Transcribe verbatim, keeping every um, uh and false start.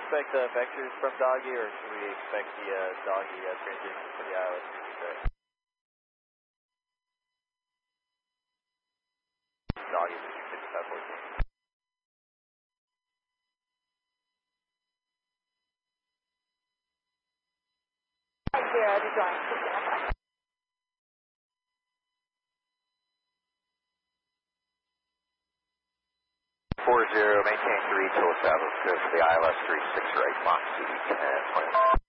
expect uh, vectors from Doggy, or should we expect the uh, Doggy uh, transition for the I L S three? Doggy fifty-five fourteen. Zero to join. Four zero, maintain three till established. Go for the I L S three six right, Fox C ten.